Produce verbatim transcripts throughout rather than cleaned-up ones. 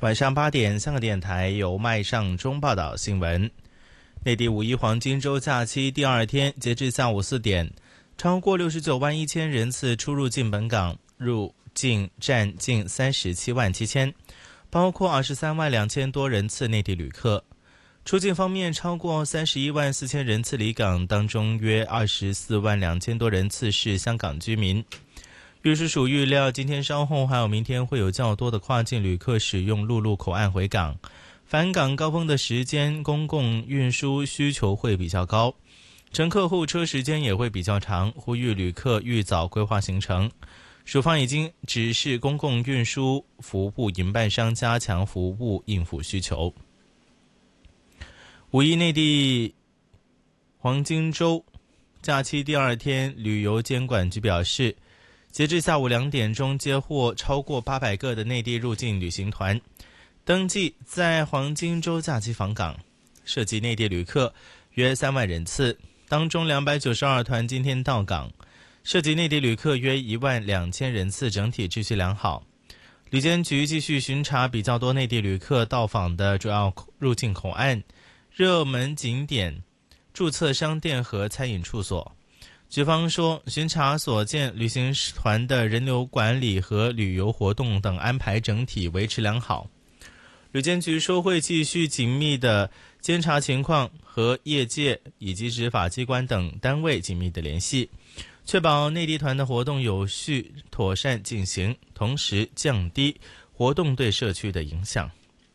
晚上八点，香港电台由麦尚中报道新闻。内地五一黄金周假期第二天，截至下午四点，超过六十九万一千人次出入境本港，入境占近三十七万七千，包括二十三万两千多人次内地旅客。出境方面，超过三十一万四千人次离港，当中约二十四万两千多人次是香港居民。运输署预料，今天稍后还有明天会有较多的跨境旅客使用陆路口岸回港。返港高峰的时间，公共运输需求会比较高，乘客候车时间也会比较长，呼吁旅客预早规划行程。署方已经指示公共运输服务营办商加强服务应付需求。五一内地黄金周假期第二天，旅游监管局表示，截至下午两点钟，接获超过八百个的内地入境旅行团登记在黄金周假期访港，涉及内地旅客约三万人次，当中两百九十二团今天到港，涉及内地旅客约一万两千人次，整体秩序良好。旅监局继续巡查比较多内地旅客到访的主要入境口岸、热门景点、注册商店和餐饮处所。局方说，巡查所见，旅行团的人流管理和旅游活动等安排整体维持良好。旅监局说，会继续紧密的监察情况，和业界以及执法机关等单位紧密的联系，确保内地团的活动有序妥善进行，同时降低活动对社区的影响。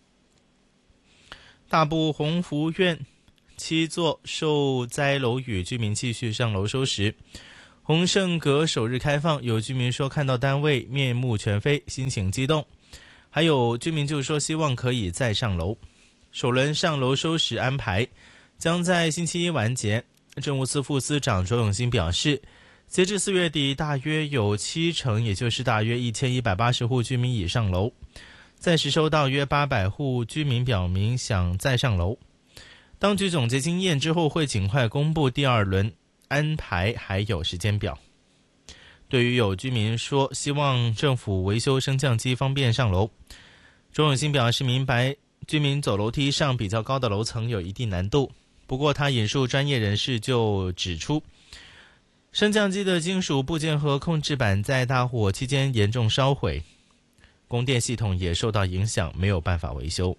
大埔鸿福苑七座受灾楼宇居民继续上楼收拾。鸿盛阁首日开放，有居民说看到单位面目全非，心情激动。还有居民就说希望可以再上楼。首轮上楼收拾安排将在星期一完结。政务司副司长卓永新表示，截至四月底，大约有七成，也就是大约一千一百八十户居民已上楼。暂时收到约八百户居民表明想再上楼。当局总结经验之后，会尽快公布第二轮安排还有时间表。对于有居民说希望政府维修升降机方便上楼，周永新表示明白居民走楼梯上比较高的楼层有一定难度，不过他引述专业人士就指出，升降机的金属部件和控制板在大火期间严重烧毁，供电系统也受到影响，没有办法维修。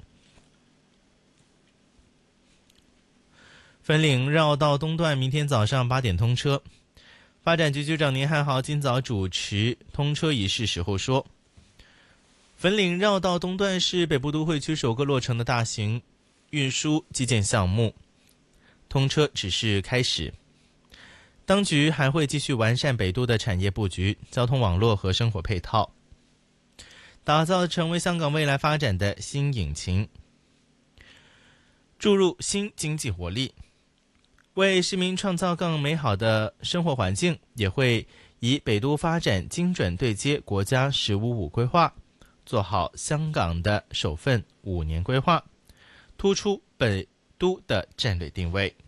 粉岭绕道东段明天早上八点通车。发展局局长宁汉豪今早主持通车仪式时候说，粉岭绕道东段是北部都会区首个落成的大型运输基建项目，通车只是开始。当局还会继续完善北都的产业布局、交通网络和生活配套，打造成为香港未来发展的新引擎，注入新经济活力，为市民创造更美好的生活环境，也会以北都发展精准对接国家十五五规划，做好香港的首份五年规划，突出北都的战略定位。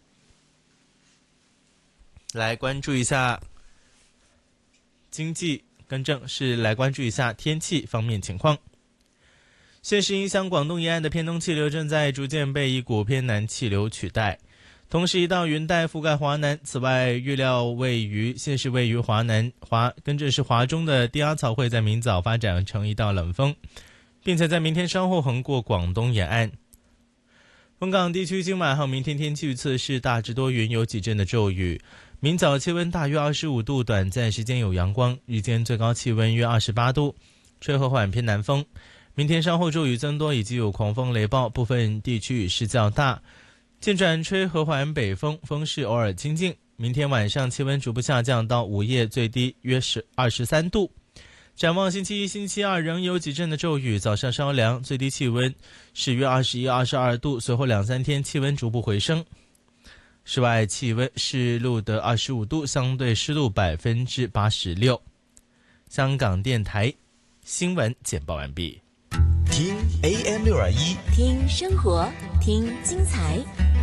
来关注一下经济，更正是来关注一下天气方面情况。现时影响广东沿岸的偏东气流正在逐渐被一股偏南气流取代，同时一道云带覆盖华南。此外，预料位于现时位于华南华跟着是华中的低压槽会在明早发展成一道冷锋，并且在明天稍后横过广东沿岸。本港地区今晚和明天天气预测是大致多云，有几阵的骤雨。明早气温大约二十五度，短暂时间有阳光，日间最高气温约二十八度，吹和缓偏南风。明天稍后骤雨增多，以及有狂风雷暴，部分地区雨势较大，渐转吹和缓北风，风势偶尔清劲。明天晚上气温逐步下降到午夜最低约二十三度。展望星期一、星期二仍有几阵的骤雨，早上稍凉，最低气温是约二十一、二十二度，随后两三天气温逐步回升。室外气温是录得二十五度，相对湿度百分之八十六。香港电台新闻简报完毕。 听 A M 六二一， 听生活，听精彩。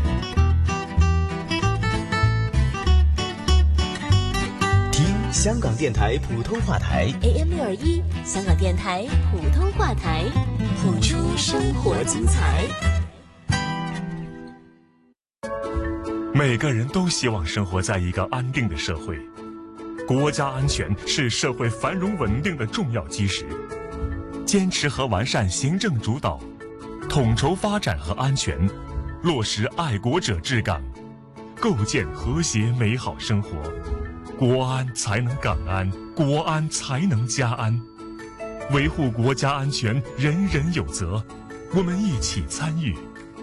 听香港电台普通话台 A M 六二一，香港电台普通话台，谱出生活精彩。 每个人都希望生活在一个安定的社会，国家安全是社会繁荣稳定的重要基石。坚持和完善行政主导，统筹发展和安全，落实爱国者治港，构建和谐美好生活，国安才能港安，国安才能家安。维护国家安全，人人有责，我们一起参与。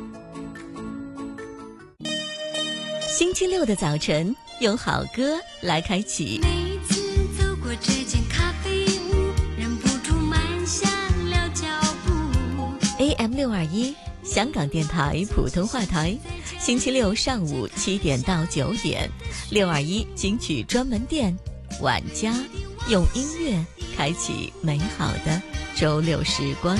星期六的早晨，用好歌来开启。 每次走过这间咖啡屋，忍不住慢下了脚步。 A M 六二一，香港电台普通话台，星期六上午七点到九点，六二一金曲专门店，晚家用音乐开启美好的周六时光。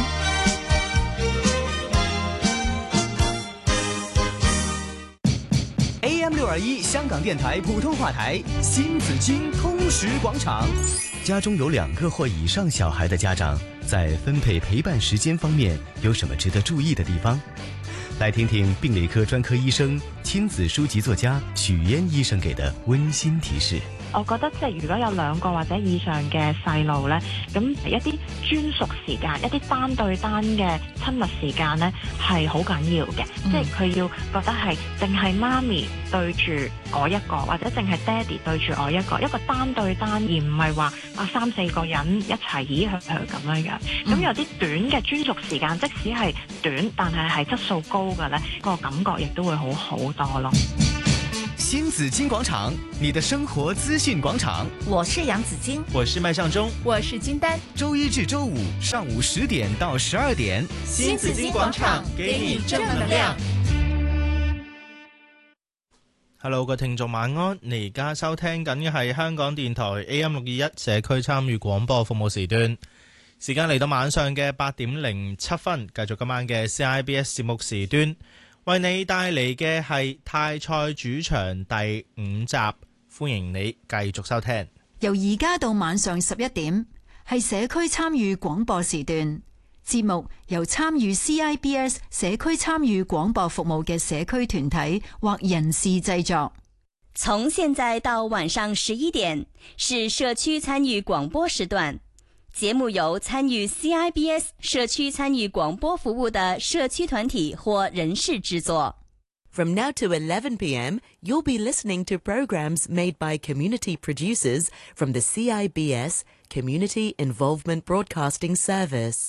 A M 六二一香港电台普通话台，新紫荆通识广场。家中有两个或以上小孩的家长，在分配陪伴时间方面有什么值得注意的地方？来听听病理科专科医生、亲子书籍作家许嫣医生给的温馨提示。 我覺得即係如果有兩個或者以上嘅細路呢，咁一啲專屬時間，一啲單對單嘅親密時間呢係好緊要嘅。嗯、即係佢要覺得係淨係媽咪對住我一個，或者淨係爹哋對住我一個，一個單對單，而唔係話啊三四個人一齊咦響響咁樣樣。咁、嗯、有啲短嘅專屬時間，即使係短，但係係質素高嘅呢，個感覺亦都會好好多咯。 新紫荊廣場，你的生活資訊廣場。 我是楊子矜， 我是麥尚中， 我是金丹。 周一至周五上午十點到十二點， 新紫荊廣場給你正能量。Hello， 各位聽眾晚安，你而家收聽緊嘅係香港電台 A M 六二一社區參與廣播服務時段，時間嚟到晚上嘅八點零七分，繼續今晚嘅 C I B S 節目時段。為你帶嚟嘅係泰菜主場第五集，歡迎你繼續收聽。 由而家到晚上十一點，係社區參與廣播時段。節目由參與 C I B S 社區參與廣播服務嘅社區團體或人士製作。 從現在到晚上十一點，是社區參與廣播時段。節目由參與 C I B S 社區參與廣播服務的社區團體或人士製作。 From now to eleven p m, you'll be listening to programs made by community producers from the C I B S Community Involvement Broadcasting Service.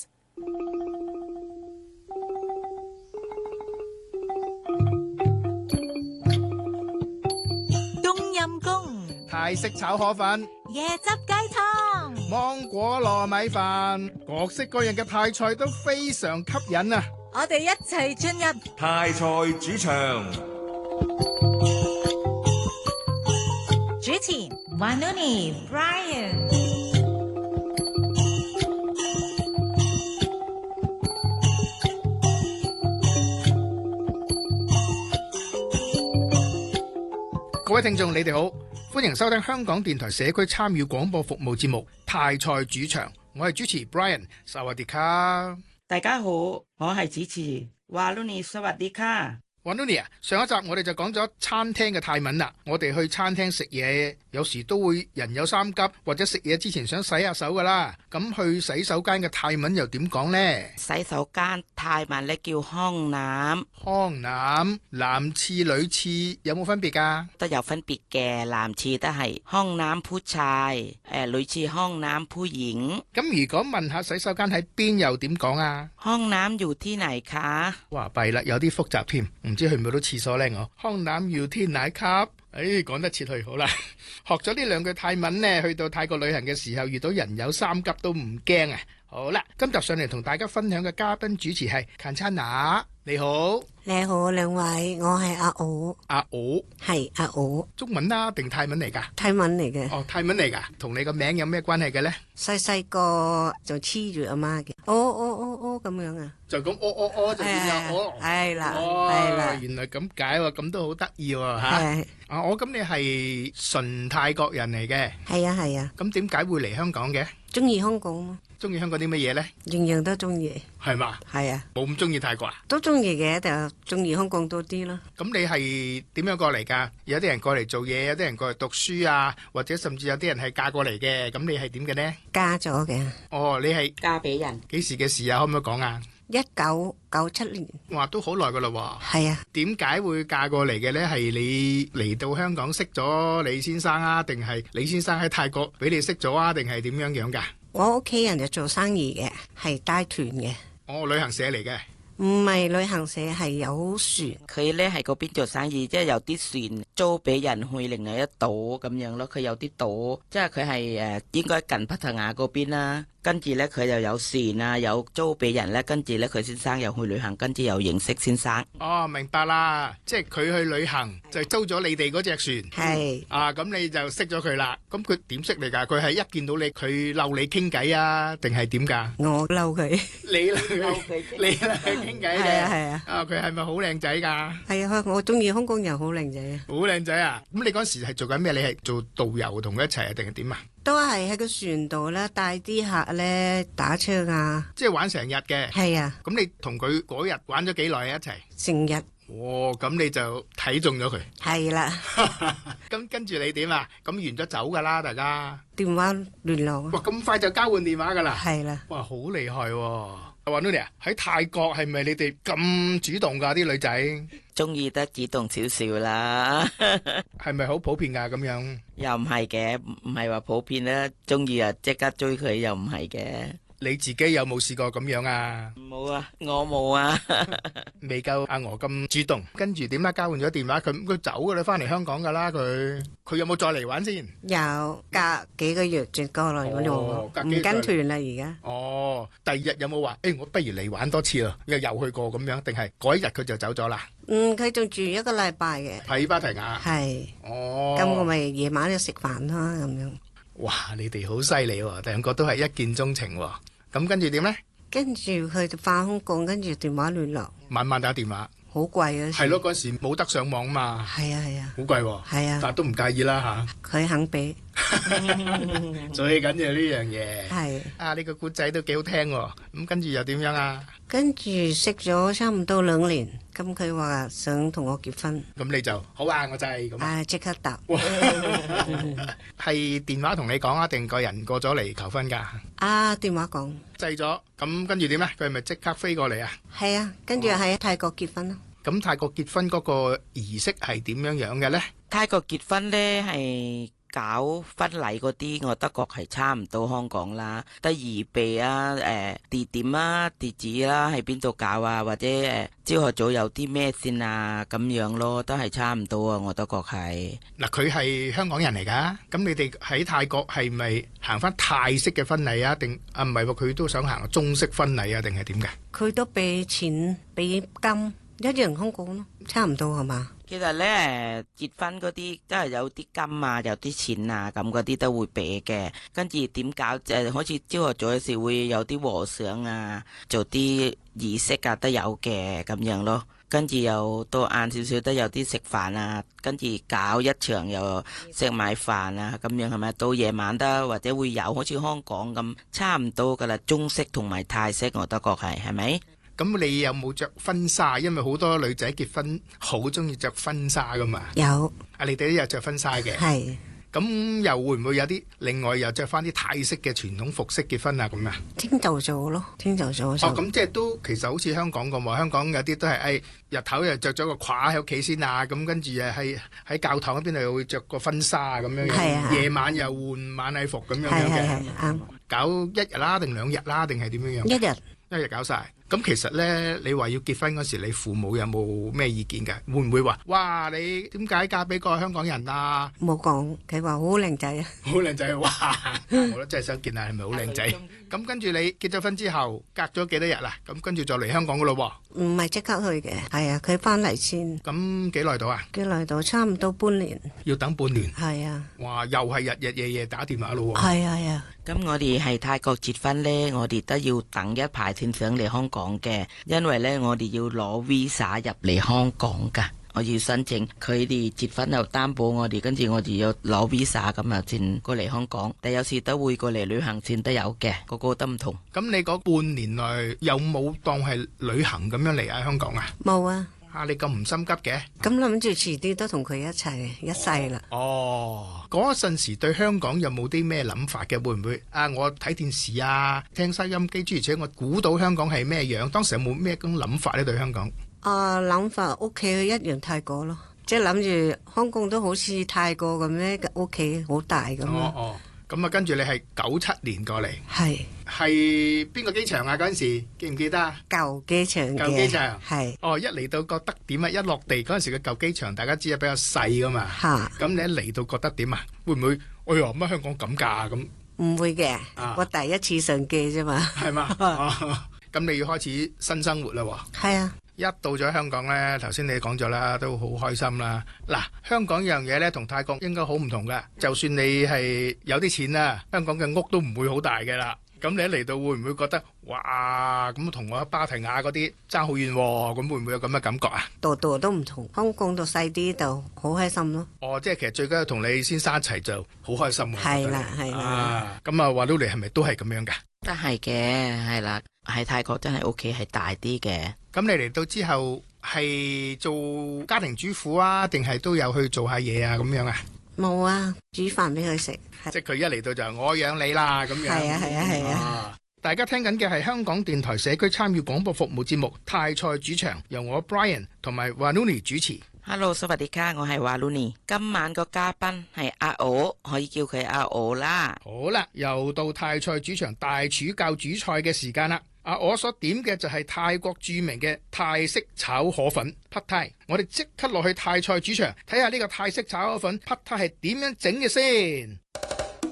冬陰功、 泰式炒河粉、 椰汁雞湯、 芒果糯米飯，各式各樣嘅泰菜都非常吸引啊！ 我哋一齊進入泰菜主場。 主持 Wanuni Brian。 各位聽眾，你哋好，歡迎收聽香港電台社區參與廣播服務節目《泰菜主場》，我係主持 Brian， 薩瓦迪卡。 大家好，我係主持 Waluni， 薩瓦迪卡。 Wanuni 啊，上一集我哋就講咗餐廳嘅泰文啦。我哋去餐廳食嘢，有時都會人有三急，或者食嘢之前想洗下手噶啦。咁去洗手間嘅泰文又點講呢？ 洗手間泰文咧叫康腩。 康腩，男廁女廁有冇分別噶？ 都有分別嘅，男廁都係康腩ผู้ชาย，誒女廁康腩ผู้หญิง。 咁如果問下洗手間喺邊又點講啊？ 康腩อยู่ที่ไหนคะ？ 哇，弊啦，有啲複雜添。唔知去唔去到廁所呢？我康腩要天奶級，誒講得切去好啦。學咗呢兩句泰文呢，去到泰國旅行嘅時候遇到人有三急都唔驚啊！好啦，今集上嚟同大家分享嘅嘉賓主持係 Kancana， 你好。 你好，兩位，我係阿奧。 阿奧係阿奧。 中文啦定泰文嚟㗎？ 泰文嚟嘅。 哦，泰文嚟㗎，同你個名有咩關係嘅呢？ 細細個就黐住阿媽嘅，哦哦哦哦咁樣啊。 就咁哦哦哦就變咗哦。 係啦， 哦， 係啦， 原來咁解喎，咁都好得意喎嚇。係。啊，我咁你係純泰國人嚟嘅。 係啊係啊。 咁點解會嚟香港嘅？ 中意香港嘛。 中意香港啲乜嘢呢？ 樣樣都中意。 係嘛？ 係啊。 冇咁中意泰國啊？ 都中意嘅，就中意香港多啲咯。 咁你係點樣過嚟㗎？有啲人過嚟做嘢，有啲人過嚟讀書啊，或者甚至有啲人係嫁過嚟嘅。咁你係點嘅呢？ 嫁咗嘅。 哦，你係嫁俾人。 幾時嘅事啊？可唔可以講啊？ 一九九七年。 哇，都好耐㗎啦喎。 係啊。 點解會嫁過嚟嘅呢？係你嚟到香港識咗李先生啊，定係李先生喺泰國俾你識咗啊，定係點樣樣㗎？ 我屋企人就做生意嘅，係帶團嘅。 哦，旅行社嚟嘅。 唔係旅行社，係有船。 佢呢係嗰邊做生意，即係有啲船租俾人去另外一島咁樣咯。佢有啲島，即係佢係誒應該近葡萄牙嗰邊啦。跟住呢，佢又有船啊，有租俾人呢。跟住呢，佢先生又去旅行，跟住又認識先生。 哦，明白啦，即係佢去旅行就租咗你哋嗰隻船。 係。 啊，咁你就識咗佢啦。咁佢點識你㗎？佢係一見到你，佢嬲你傾偈啊，定係點㗎？ 我嬲佢。 你嬲佢？你嬲佢傾偈嘅？ 係啊係啊。 啊，佢係咪好靚仔㗎？ 係啊，我中意香港人好靚仔啊。 好靚仔啊！咁你嗰時係做緊咩？你係做導遊同佢一齊啊，定係點啊？ 都係喺個船度咧，帶啲客咧打槍啊！ 即係玩成日嘅。 係啊。 咁你同佢嗰日玩咗幾耐啊？一齊？ 成日。 哦，咁你就睇中咗佢。 係啦。 咁跟住你點啊？咁完咗走㗎啦，大家。 電話聯絡。 哇！咁快就交換電話㗎啦。 係啦。 哇！好厲害喎！話到你啊，喺泰國係咪你哋咁主動㗎啲女仔？ 中意得主動少少啦。 係咪好普遍㗎咁樣？ 又唔係嘅，唔係話普遍啦。中意啊，即刻追佢又唔係嘅。 你自己有冇試過咁樣啊？ 冇啊，我冇啊。 未夠阿娥咁主動。跟住點啦？交換咗電話，佢佢走㗎啦，翻嚟香港㗎啦佢。佢有冇再嚟玩先？ 有，隔幾個月轉過來嗰度，唔跟團啦而家。 哦，第二日有冇話？誒，我不如嚟玩多次咯，又又去過咁樣，定係嗰一日佢就走咗啦？ 嗯，佢仲住一個禮拜嘅。 喺芭提雅。 係。 哦。 咁我咪夜晚就食飯啦咁樣。 哇！你哋好犀利喎，兩個都係一見鐘情喎。咁跟住點呢？ 跟住佢就返香港，跟住電話聯絡。 晚晚打電話。 好貴啊！ 係咯，嗰時冇得上網嘛。 係啊係啊。 好貴喎。 係啊。 但係都唔介意啦嚇。佢肯俾。 最緊要呢樣嘢。 係。啊， 呢個故仔都幾好聽喎。咁跟住又點樣啊？ 跟住識咗差唔多兩年，咁佢話想同我結婚。 咁你就好啊，我就係咁。 啊，即刻答。 係電話同你講啊，定個人過咗嚟求婚㗎？ 啊，電話講。 制咗，咁跟住點咧？佢係咪即刻飛過嚟啊？ 係啊，跟住喺泰國結婚咯。 咁泰國結婚嗰個儀式係點樣樣嘅咧？ 泰國結婚咧係搞婚禮嗰啲，我德國係差唔多香港啦，得預備啊，誒、呃、地點啊、地址啦，喺邊度搞啊，或者誒朝頭早有啲咩先啊，咁樣咯，都係差唔多啊，我德國係。 嗱，佢係香港人嚟㗎，咁你哋喺泰國係咪行翻泰式嘅婚禮啊？定啊唔係喎，佢都想行中式婚禮啊？定係點㗎？ 佢都俾錢俾金，一樣香港咯，差唔多係嘛？ 其實咧，結婚嗰啲都係有啲金啊，有啲錢啊，咁嗰啲都會俾嘅。跟住點搞？誒，好似朝頭早嘅時會有啲和尚啊，做啲儀式啊，都有嘅咁樣咯。跟住又到晏少少都有啲食飯啊，跟住搞一場又食埋飯啊，咁樣係咪？到夜晚得或者會有好似香港咁差唔多噶啦，中式同埋泰式我德國係係咪？ 咁你有冇着婚紗？因為好多女仔結婚好中意着婚紗噶嘛。 有。 啊，你哋都有着婚紗嘅。 係。 咁又會唔會有啲另外又着翻啲泰式嘅傳統服飾結婚啊？咁啊？ 聽就做咯，聽就做。 哦，咁即係都其實好似香港咁喎。香港有啲都係誒、哎、日頭又着咗個褂喺屋企先啊，咁跟住誒喺喺教堂嗰邊又會着個婚紗啊咁樣樣。係啊。夜晚又換晚禮服咁樣樣嘅。係係係啱。搞一日啦，定兩日啦，定係點樣樣？ 一日。 一日搞晒。咁其實咧，你話要結婚嗰時，你父母有冇咩意見㗎？會唔會話哇？你點解嫁俾個香港人啊？ 冇講，佢話好靚仔啊！ 好靚仔哇！我都真係想見下係咪好靚仔。咁跟住你結咗婚之後，隔咗幾多日啦？咁跟住就嚟香港噶咯喎？ 唔係即刻去嘅，係啊，佢翻嚟先。 咁幾耐到啊？ 幾耐到？差唔多半年。 要等半年。 係啊。 哇！又係日日夜夜打電話咯喎。 係啊係啊。 咁我哋係泰國結婚呢，我哋都要等一排先上嚟香港嘅，因為呢，我哋要攞 visa 入嚟香港噶。 我要申請，佢哋結婚又擔保我哋，跟住我哋要攞 visa 咁啊，先過嚟香港。但有時都會過嚟旅行先都有嘅，個個都唔同。 咁你嗰半年內有冇當係旅行咁樣嚟啊香港啊？ 冇啊！ 啊，你咁唔心急嘅？ 咁諗住遲啲都同佢一齊一世啦。 哦，嗰陣時對香港有冇啲咩諗法嘅？會唔會啊？我睇電視啊，聽收音機，諸如此類，我估到香港係咩樣？當時有冇咩咁諗法呢？對香港？ 啊，諗法屋企一樣泰國咯，即係諗住香港都好似泰國咁樣嘅屋企好大咁。 哦哦，咁啊，跟住你係九七年過嚟， 係係邊個機場啊？嗰陣時記唔記得啊？ 舊機場嘅， 舊機場係。 哦，一嚟到覺得點啊？一落地嗰陣時嘅舊機場，大家知係比較細噶嘛。嚇！咁你一嚟到覺得點啊？會唔會？哎呀，乜香港咁㗎咁？ 唔會嘅， 啊、 我第一次上機啫嘛。 係嘛？咁、哦、你要開始新生活啦喎。 係啊。 一到咗香港呢，頭先你講咗啦，都好開心啦。嗱，香港樣嘢呢，同泰國應該好唔同噶。就算你係有啲錢啦，香港嘅屋都唔會好大嘅啦。咁你一嚟到會唔會覺得哇，咁同我芭提雅嗰啲爭好遠喎？咁會唔會有咁嘅感覺啊？ 度度都唔同，香港度細啲就好開心咯。 哦，即係其實最緊要同你先生一齊就好開心。 係啦，係啦。 咁啊，話到你係咪都係咁樣噶？ 都係嘅，係啦。喺泰國真係屋企係大啲嘅。 咁你嚟到之後係做家庭主婦啊，定係都有去做下嘢啊咁樣啊？ 冇啊，煮飯俾佢食。 即係佢一嚟到就我養你啦咁樣。 係啊係啊係啊！ 啊大家聽緊嘅係香港電台社區參與廣播服務節目《泰菜主場》，由我 Brian 同埋 Wanuni 主持。 Hello， สวัสดีค่ะ，我係 Wanuni。今晚個嘉賓係阿我，可以叫佢阿我啦。 好啦，又到泰菜主場大廚教煮菜嘅時間啦。啊！我所點嘅就係泰國著名嘅泰式炒河粉 Pad Thai。我哋即刻落去泰菜主場睇下呢個泰式炒河粉 Pad Thai係點樣整嘅先。